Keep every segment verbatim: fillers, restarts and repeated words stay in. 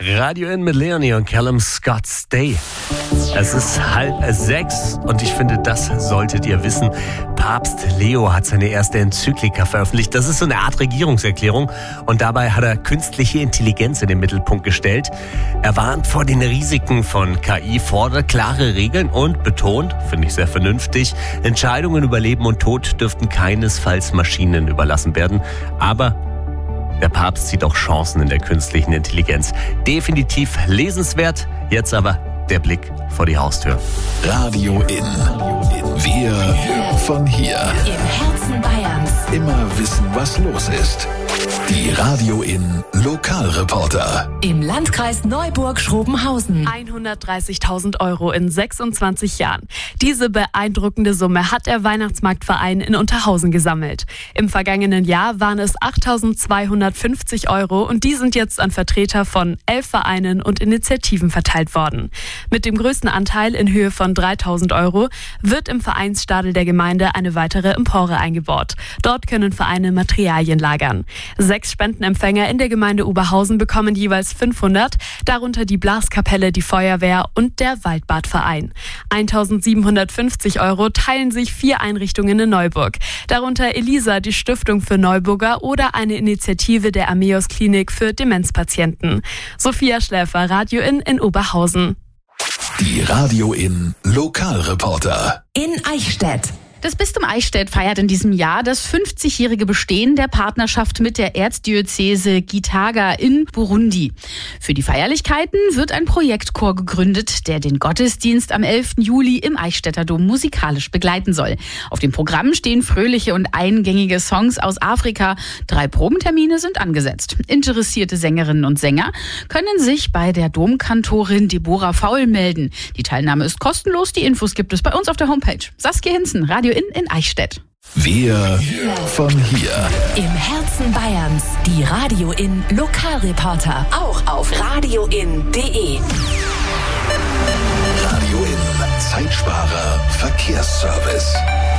Radio In mit Leonie und Callum Scott Stay. Es ist halb sechs und ich finde, das solltet ihr wissen. Papst Leo hat seine erste Enzyklika veröffentlicht. Das ist so eine Art Regierungserklärung und dabei hat er künstliche Intelligenz in den Mittelpunkt gestellt. Er warnt vor den Risiken von K I, fordert klare Regeln und betont, finde ich sehr vernünftig, Entscheidungen über Leben und Tod dürften keinesfalls Maschinen überlassen werden. Aber der Papst sieht auch Chancen in der künstlichen Intelligenz. Definitiv lesenswert. Jetzt aber der Blick vor die Haustür. Radio In. Wir von hier. Im Herzen Bayerns. Immer wissen, was los ist. Die Radio In Lokalreporter. Im Landkreis Neuburg-Schrobenhausen. hundertdreißigtausend Euro in sechsundzwanzig Jahren. Diese beeindruckende Summe hat der Weihnachtsmarktverein in Unterhausen gesammelt. Im vergangenen Jahr waren es achttausendzweihundertfünfzig Euro und die sind jetzt an Vertreter von elf Vereinen und Initiativen verteilt worden. Mit dem größten Anteil in Höhe von dreitausend Euro wird im Vereinsstadel der Gemeinde eine weitere Empore eingebaut. Dort können Vereine Materialien lagern. Sechs Spendenempfänger in der Gemeinde Oberhausen bekommen jeweils fünfhundert, darunter die Blaskapelle, die Feuerwehr und der Waldbadverein. eintausendsiebenhundertfünfzig Euro teilen sich vier Einrichtungen in Neuburg, darunter Elisa, die Stiftung für Neuburger oder eine Initiative der Ameos Klinik für Demenzpatienten. Sophia Schläfer, Radio In in Oberhausen. Die Radio In Lokalreporter. In Eichstätt. Das Bistum Eichstätt feiert in diesem Jahr das fünfzigjährige Bestehen der Partnerschaft mit der Erzdiözese Gitaga in Burundi. Für die Feierlichkeiten wird ein Projektchor gegründet, der den Gottesdienst am elften Juli im Eichstätter Dom musikalisch begleiten soll. Auf dem Programm stehen fröhliche und eingängige Songs aus Afrika. Drei Probentermine sind angesetzt. Interessierte Sängerinnen und Sänger können sich bei der Domkantorin Deborah Faul melden. Die Teilnahme ist kostenlos. Die Infos gibt es bei uns auf der Homepage. Saskia Hinzen, Radio In in Eichstätt. Wir von hier. Im Herzen Bayerns. Die Radio In Lokalreporter. Auch auf radioin punkt de. Radio In Zeitsparer Verkehrsservice.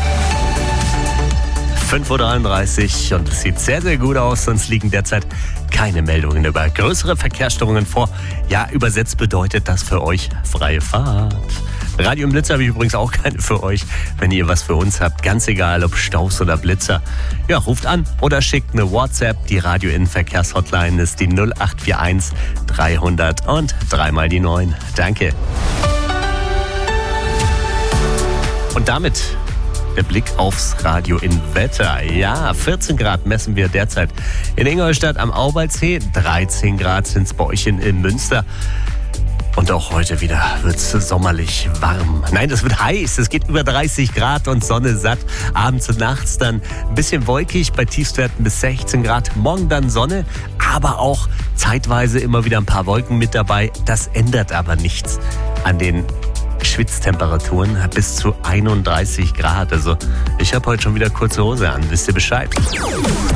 fünf Uhr dreiunddreißig und es sieht sehr, sehr gut aus, sonst liegen derzeit keine Meldungen über größere Verkehrsstörungen vor. Ja, übersetzt bedeutet das für euch freie Fahrt. Radio im Blitzer habe ich übrigens auch keine für euch. Wenn ihr was für uns habt, ganz egal ob Staus oder Blitzer, ja, ruft an oder schickt eine WhatsApp. Die Radio In Verkehrshotline ist die null acht vier eins dreihundert und dreimal die neun. Danke. Und damit der Blick aufs Radio In Wetter. Ja, vierzehn Grad messen wir derzeit in Ingolstadt am Auwaldsee. dreizehn Grad sind es bei euch in, in Münster. Und auch heute wieder wird es sommerlich warm. Nein, es wird heiß. Es geht über dreißig Grad und Sonne satt. Abends und nachts dann ein bisschen wolkig, bei Tiefstwerten bis sechzehn Grad. Morgen dann Sonne, aber auch zeitweise immer wieder ein paar Wolken mit dabei. Das ändert aber nichts an den Schwitztemperaturen bis zu einunddreißig Grad. Also ich habe heute schon wieder kurze Hose an. Wisst ihr Bescheid?